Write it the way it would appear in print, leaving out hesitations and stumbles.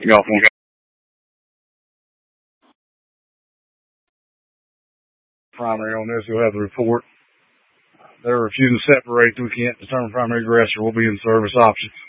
Golf 1. Primary on this, you'll have the report. They're refusing to separate. We can't determine primary aggressor. We'll be in service option.